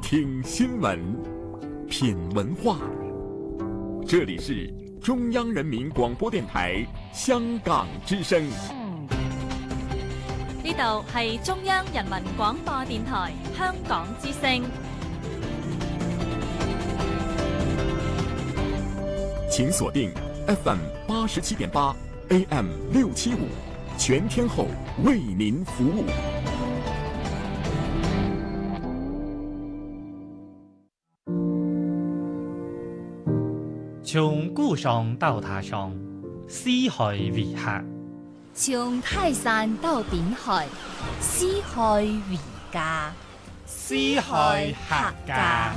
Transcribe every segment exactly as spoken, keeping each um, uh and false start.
听新闻，品文化。这里是中央人民广播電台香港之聲。 呢度係中央人民廣播電台香港之聲。 請鎖定 F M 八十七點八 A M 六七五，全天候為您服務。 從故鄉到他鄉，四海為客； 從泰山到濱海，四海為家。 四海客家。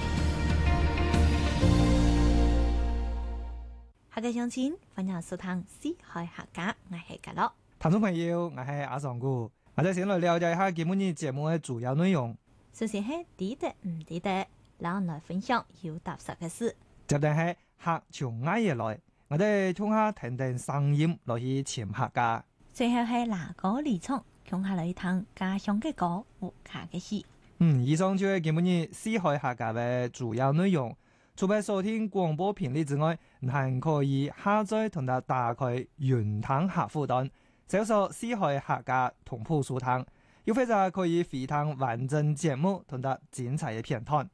客家鄉親，歡迎收聽四海客家，我係嘉樂。 聽眾朋友，我係阿尚姑，我哋先來了解一下今日節目嘅主要內容。 首先係記得唔記得，讓我來分享有踏實嘅事。 接定係客從挨夜來，我哋聽下聽聽聲音落去潛客家。 最後係拿歌離場，共下來聽家鄉嘅歌和客嘅戲。 嗯，以上就係今日四海客家嘅主要內容。除咗收聽廣播頻率之外，還可以下載同埋打開雲聽客戶端，搜索四海客家同步收聽，又或者可以回聽完整節目同埋精彩嘅片段。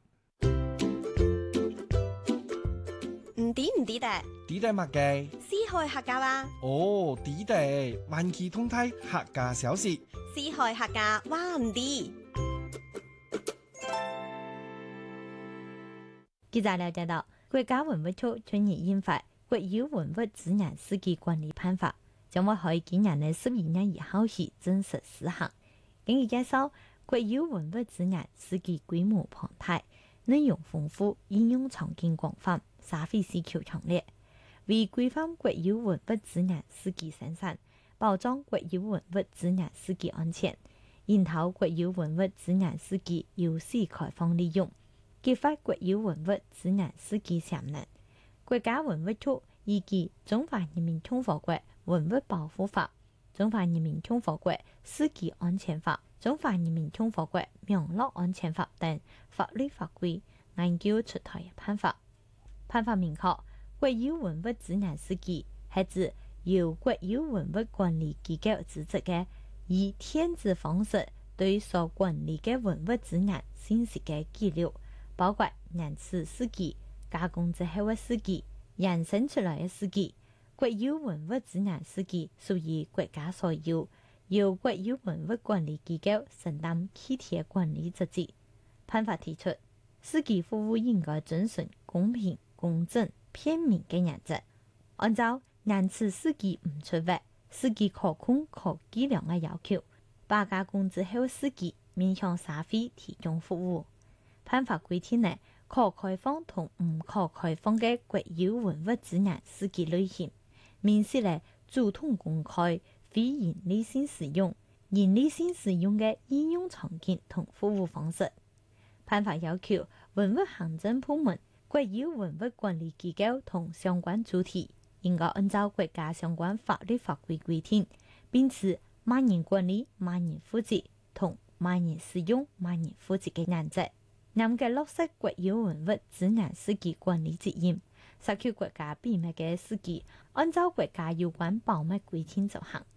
唔抵唔抵得？ 抵得乜嘅？ 四海客家啦。 哦，抵得，萬企通泰客家小事。 四海客家話唔抵。 記者了解到，國家文物局去年印發《國有文物資源司機管理辦法》，將會喺今年嘅十二月一號起正式施行。根據介紹，國有文物資源司機規模龐大，內容豐富，應用場景廣泛，社會需求強烈，為規範國有文物資源司機生產，保障國有文物資源司機安全，引導國有文物資源司機有序開放利用，激發國有文物資源司機潛能。國家文物局依據《中華人民共和國文物保護法》、《中華人民共和國司機安全法》、《中華人民共和國網絡安全法》等法律法規，研究出台嘅辦法。辦法明確，國有文物資源司機係指由國有文物管理機構資質嘅，以電子方式對所管理嘅文物資源信息嘅記錄，包括原始司機、加工之後嘅司機、衍生出來嘅司機。國有文物資源司機屬於國家所有，由國有文物管理機構承擔具體管理職責。辦法提出，司機服務應該遵循公平、公正、便民嘅原則，按照原始司機唔出壞、司機可控可計量嘅要求，把加工之後司機面向社會提供服務。辦法規定呢，可開放同唔可開放嘅國有文物資源司機類型，明示呢主動公開非營利性使用、營利性使用嘅應用場景同服務方式。辦法要求文物行政部門、國有文物管理機構同相關主體應該按照國家相關法律法規規定，並持萬人管理、萬人負責同萬人使用、萬人負責嘅原則。嚴格落實國有文物資源司機管理責任，實求國家秘密嘅司機按照國家有關保密規定執行。